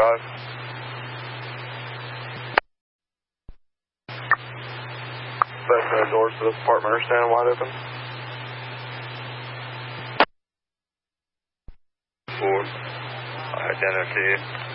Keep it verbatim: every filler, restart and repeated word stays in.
five. Both uh, doors to this apartment are standing wide open. Four. Alright, down there to you.